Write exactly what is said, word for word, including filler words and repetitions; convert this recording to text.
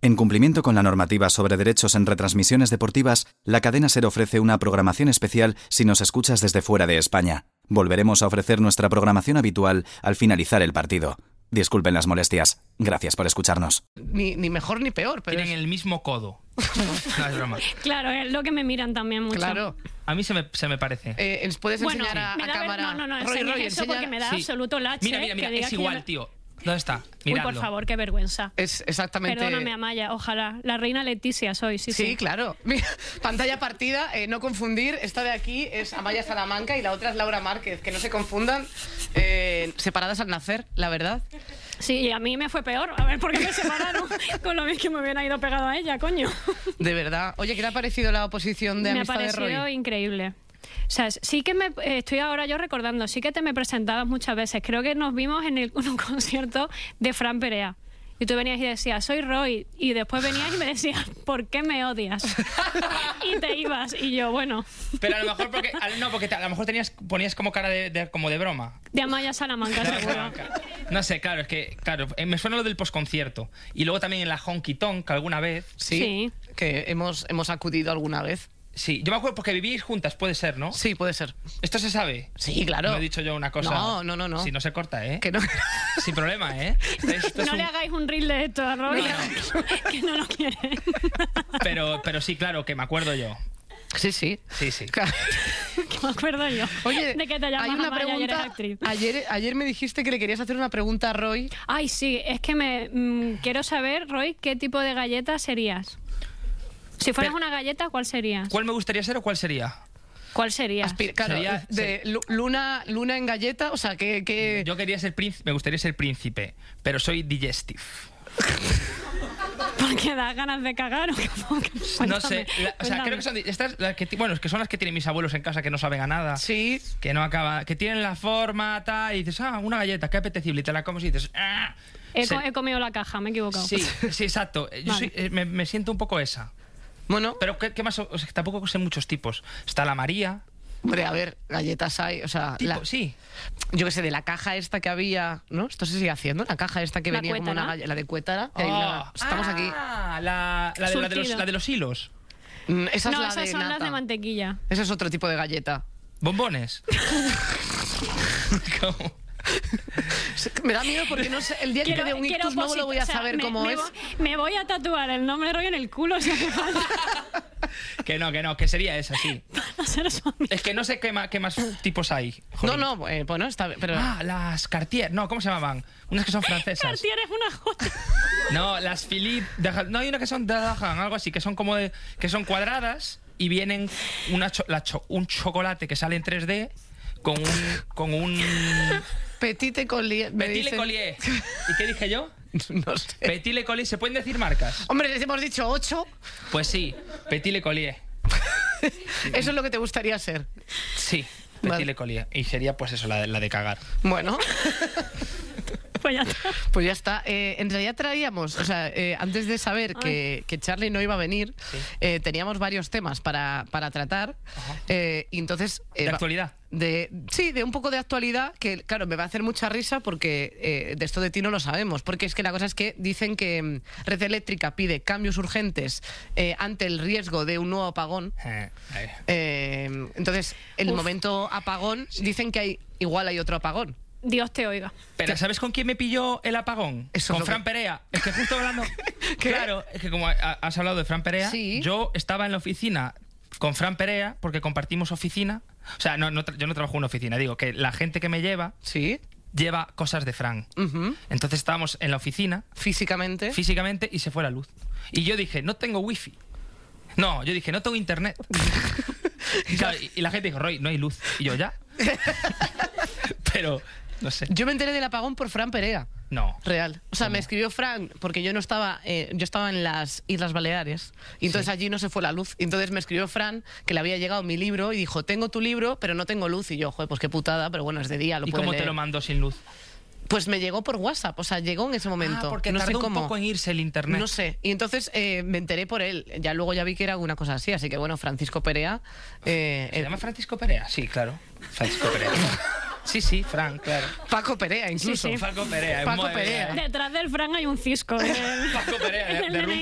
En cumplimiento con la normativa sobre derechos en retransmisiones deportivas, la cadena SER ofrece una programación especial si nos escuchas desde fuera de España. Volveremos a ofrecer nuestra programación habitual al finalizar el partido. Disculpen las molestias. Gracias por escucharnos. Ni, ni mejor ni peor, pero tienen es... el mismo codo. No es broma. Claro, es lo que me miran también mucho. Claro. A mí se me, se me parece. Eh, ¿Puedes bueno, enseñar a, me a da ver- cámara? No, no, no, Roy, enseñes Roy, eso enseña- porque me da Sí. absoluto lache. Mira, mira, mira, que digas es que igual, yo no- tío. ¿Dónde está? Uy, Miradlo. por favor, qué vergüenza. Es exactamente... Perdóname, Amaya, ojalá. La reina Leticia soy, sí, sí. Sí, claro. Mira, pantalla partida, eh, no confundir. Esta de aquí es Amaya Salamanca y la otra es Laura Márquez. Que no se confundan. Eh, separadas al nacer, la verdad. Sí, y a mí me fue peor. A ver, ¿por qué me separaron? Con lo bien que me hubiera ido pegado a ella, coño. De verdad. Oye, ¿qué le ha parecido la oposición de Me ha amistad de parecido Roy? increíble. O sea, sí que me eh, estoy ahora yo recordando, sí que te me presentabas muchas veces. Creo que nos vimos en, el, en un concierto de Fran Perea. Y tú venías y decías, soy Roy. Y después venías y me decías, ¿por qué me odias? Y te ibas. Y yo, bueno. Pero a lo mejor porque... a- No, porque te- a lo mejor tenías, ponías como cara de, de- como de broma. De Amaya Salamanca, seguro. No sé, claro, es que... Claro, eh, me suena lo del posconcierto. Y luego también en la Honky Tonk, alguna vez. Sí, Sí. que hemos, hemos acudido alguna vez. Sí, yo me acuerdo porque vivíais juntas, puede ser, ¿no? Sí, puede ser. ¿Esto se sabe? Sí, claro. No he dicho yo una cosa... No, no, no, no. Si no se corta, ¿eh? Que no... Sin problema, ¿eh? Esto es No un- le hagáis un reel de esto a Roy, No, que no lo quiere. Pero, pero sí, claro, que me acuerdo yo. Sí, sí. Sí, sí. Claro. Que me acuerdo yo. Oye, de que te llamas hay una Amaya y eres pregunta. actriz. Ayer, ayer me dijiste que le querías hacer una pregunta a Roy. Ay, sí, es que me mm, quiero saber, Roy, ¿qué tipo de galleta serías? Si fueras Pero- una galleta, ¿cuál serías? ¿Cuál me gustaría ser o cuál sería? ¿Cuál serías? Aspira- claro, Sería- de lu- luna, luna en galleta, o sea, que... que... Yo quería ser príncipe, me gustaría ser príncipe, pero soy digestive. Porque da ganas de cagar. ¿O cómo? No sé, Cuéntame, la- o sea, cuéntame. creo que son di- estas, las que, ti- bueno, es que son las que tienen mis abuelos en casa que no saben a nada. Sí. Que no acaba, que tienen la forma, tal, y dices, ah, una galleta, qué apetecible, y te la comes y dices, ah. He, Se- co- he comido la caja, me he equivocado. Sí, sí, exacto. Yo Vale. soy- eh, me, me siento un poco esa. Bueno, Pero ¿qué, qué más? O sea, tampoco sé muchos tipos. Está la María. hombre, a ver, galletas hay, o sea... Tipo, la- sí. Yo qué sé, de la caja esta que había, ¿no? Esto se sigue haciendo, la caja esta que La venía como una cuétara. galleta, la de cuétara. que hay una- Oh. estamos aquí. Ah, la, la, de, la, de los, Surtido. la de los hilos. Mm, Esa es No, la esas de son las nata. de mantequilla. Ese es otro tipo de galleta. Bombones. ¿Cómo? Me da miedo porque no sé, el día que me dé un quiero ictus no lo voy a posit- o sea, saber me- cómo me es. vo- Me voy a tatuar el nombre de Roy en el culo si hace falta Que no, que no, que sería esa, sí. para ser su amigo. Es que no sé qué más, qué más tipos hay. No, Jolín. no, eh, bueno, está bien, pero... Ah, las Cartier. No, ¿cómo se llamaban? Unas que son francesas. Cartier es una joya. No, las Philippe. de- No, hay una que son de Dahan, algo así, que son como de, que son cuadradas y vienen una cho- la cho- un chocolate que sale en tres D con un con un Petite Collier. me Petit Le dicen. Collier. ¿Y qué dije yo? No sé. Petit Le Collier. ¿Se pueden decir marcas? Hombre, les hemos dicho ocho. Pues sí, Petit Le Collier. Eso es lo que te gustaría ser. Sí, Petit Vale. Le Collier. Y sería pues eso, la de, la de cagar. Bueno, Pues ya está. pues ya está. Eh, en realidad traíamos, o sea, eh, antes de saber que, que Charlie no iba a venir, Sí. eh, teníamos varios temas para, para tratar. eh, y entonces... eh, De va- actualidad. De, sí, de un poco de actualidad, que claro, me va a hacer mucha risa porque eh, de esto de ti no lo sabemos, porque es que la cosa es que dicen que mm, Red Eléctrica pide cambios urgentes eh, ante el riesgo de un nuevo apagón. Eh, eh. Eh, entonces, en el Uf. momento apagón, dicen que hay igual hay otro apagón. Dios te oiga. Pero ¿sabes con quién me pilló el apagón? Eso es Con lo Fran que- Perea. Es que justo hablando... ¿Qué? Claro, es que como ha- has hablado de Fran Perea, Sí. yo estaba en la oficina con Fran Perea porque compartimos oficina. O sea, no, no tra- yo no trabajo en una oficina, digo que la gente que me lleva Sí. lleva cosas de Fran. Ujú. Entonces estábamos en la oficina Físicamente. físicamente y se fue la luz. Y yo dije, no tengo wifi. No, yo dije, no tengo internet. Y, claro, y- y la gente dijo, Roy, no hay luz. Y yo, ¿ya? Pero, no sé. Yo me enteré del apagón por Fran Perea. No. Real. O sea, ¿Cómo? me escribió Fran porque yo no estaba, eh, yo estaba en las Islas Baleares y entonces Sí. allí no se fue la luz. Y entonces me escribió Fran que le había llegado mi libro y dijo, tengo tu libro, pero no tengo luz. Y yo, joder, pues qué putada, pero bueno, es de día, lo ¿Y puede cómo te leer. lo mandó sin luz? Pues me llegó por WhatsApp, o sea, llegó en ese momento. Ah, porque no sé tardó un cómo. poco en irse el internet. No sé. Y entonces eh, me enteré por él. Ya luego ya vi que era una cosa así. Así que bueno, Francisco Perea. eh, ¿Se eh, llama Francisco Perea? Sí, claro. Francisco Perea. Sí, sí, Fran, claro. Paco Perea, incluso. Sí, sí. Paco Perea. Paco madre Perea. mía. Detrás del Fran hay un cisco. en el- Paco Perea, en de, el de D N I.